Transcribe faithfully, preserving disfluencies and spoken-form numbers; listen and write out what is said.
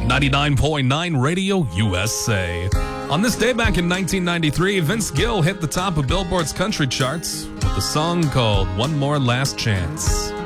ninety-nine point nine Radio U S A. On this day back in nineteen ninety-three, Vince Gill hit the top of Billboard's country charts with a song called One More Last Chance.